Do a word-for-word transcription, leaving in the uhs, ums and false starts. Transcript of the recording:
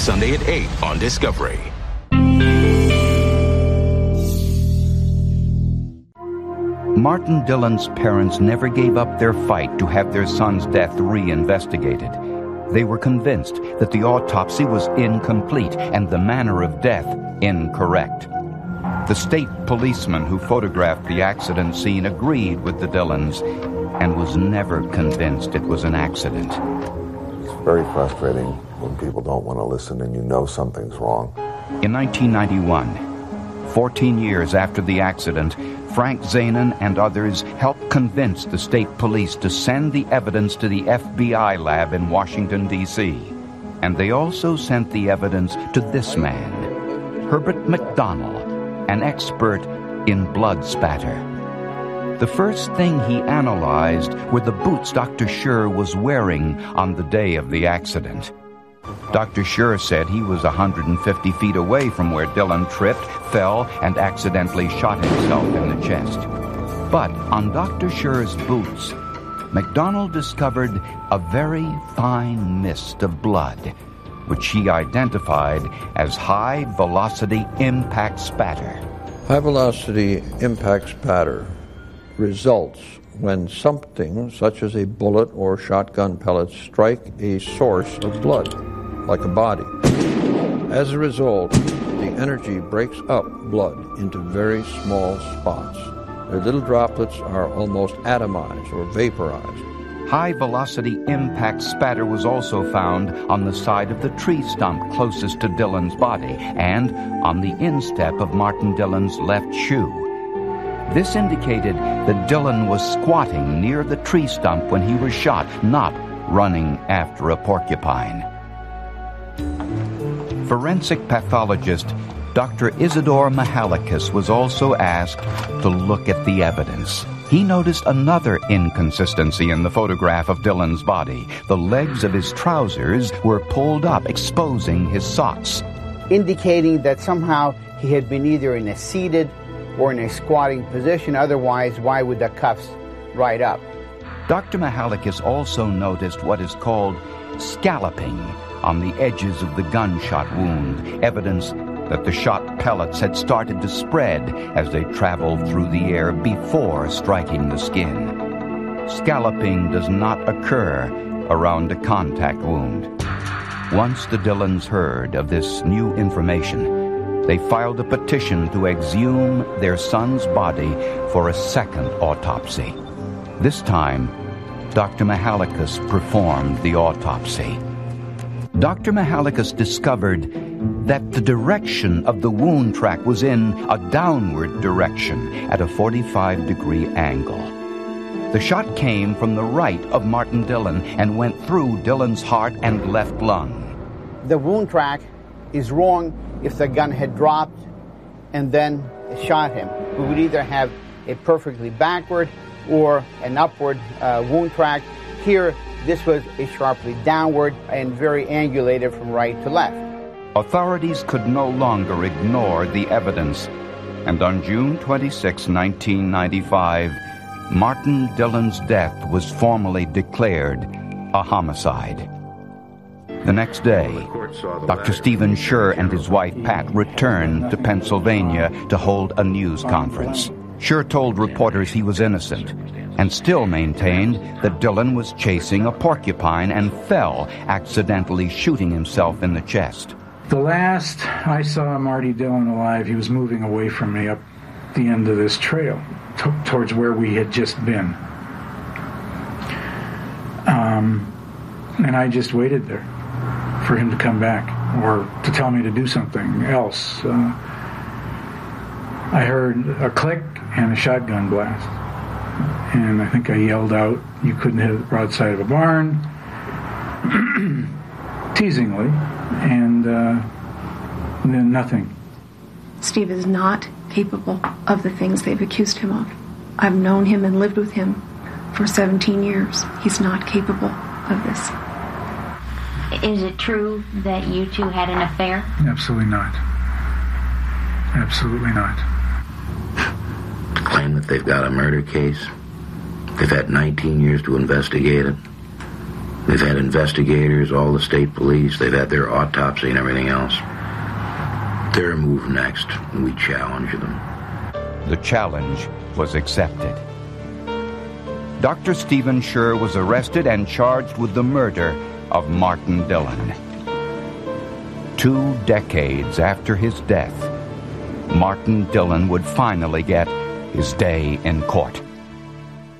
Sunday at eight on Discovery. Martin Dillon's parents never gave up their fight to have their son's death re-investigated. They were convinced that the autopsy was incomplete and the manner of death incorrect. The state policeman who photographed the accident scene agreed with the Dillons and was never convinced it was an accident. It's very frustrating when people don't want to listen and you know something's wrong. In nineteen ninety-one, fourteen years after the accident, Frank Zanen and others helped convince the state police to send the evidence to the F B I lab in Washington, D C And they also sent the evidence to this man, Herbert McDonald, an expert in blood spatter. The first thing he analyzed were the boots Doctor Schur was wearing on the day of the accident. Doctor Schur said he was one hundred fifty feet away from where Dillon tripped, fell, and accidentally shot himself in the chest. But on Doctor Schur's boots, McDonald discovered a very fine mist of blood, which he identified as high-velocity impact spatter. High-velocity impact spatter results when something, such as a bullet or shotgun pellets, strike a source of blood, like a body. As a result, the energy breaks up blood into very small spots. Their little droplets are almost atomized or vaporized. High-velocity impact spatter was also found on the side of the tree stump closest to Dillon's body and on the instep of Martin Dillon's left shoe. This indicated that Dillon was squatting near the tree stump when he was shot, not running after a porcupine. Forensic pathologist Doctor Isidore Mihalakis was also asked to look at the evidence. He noticed another inconsistency in the photograph of Dillon's body. The legs of his trousers were pulled up, exposing his socks, indicating that somehow he had been either in a seated or in a squatting position. Otherwise, why would the cuffs ride up? Doctor Mihalakis also noticed what is called scalloping on the edges of the gunshot wound, evidence that the shot pellets had started to spread as they traveled through the air before striking the skin. Scalloping does not occur around a contact wound. Once the Dillons heard of this new information, they filed a petition to exhume their son's body for a second autopsy. This time, Doctor Mihalakis performed the autopsy. Doctor Mihalakis discovered that the direction of the wound track was in a downward direction at a forty-five degree angle. The shot came from the right of Martin Dillon and went through Dillon's heart and left lung. The wound track is wrong if the gun had dropped and then shot him. We would either have a perfectly backward or an upward uh, wound track. Here, this was a sharply downward and very angulated from right to left. Authorities could no longer ignore the evidence, and on June twenty-sixth, nineteen ninety-five, Martin Dillon's death was formally declared a homicide. The next day, Doctor Stephen Schur and his wife Pat returned to Pennsylvania to hold a news conference. Schur told reporters he was innocent and still maintained that Dillon was chasing a porcupine and fell, accidentally shooting himself in the chest. The last I saw Marty Dillon alive, he was moving away from me up the end of this trail t- towards where we had just been. Um, and I just waited there for him to come back or to tell me to do something else. Uh, I heard a click and a shotgun blast. And I think I yelled out, "You couldn't hit the broadside of a barn," teasingly, and, uh, and then nothing. Steve is not capable of the things they've accused him of. I've known him and lived with him for seventeen years. He's not capable of this. Is it true that you two had an affair? Absolutely not. Absolutely not. Claim that they've got a murder case. They've had nineteen years to investigate it. They've had investigators, all the state police. They've had their autopsy and everything else. Their move next, and we challenge them. The challenge was accepted. Doctor Stephen Scher was arrested and charged with the murder of Martin Dillon. Two decades after his death, Martin Dillon would finally get his day in court.